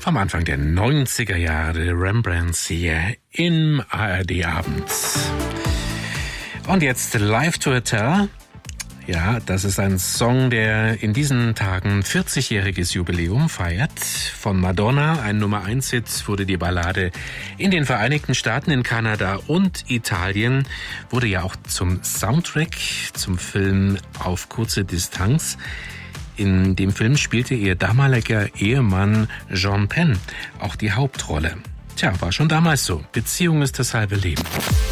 Vom Anfang der 90er Jahre Rembrandts hier im ARD-Abend. Und jetzt Live to a Tell. Ja, das ist ein Song, der in diesen Tagen 40-jähriges Jubiläum feiert. Von Madonna, ein Nummer-1-Hit, wurde die Ballade in den Vereinigten Staaten, in Kanada und Italien, wurde ja auch zum Soundtrack, zum Film Auf kurze Distanz. In dem Film spielte ihr damaliger Ehemann Sean Penn auch die Hauptrolle. Tja, war schon damals so. Beziehung ist das halbe Leben.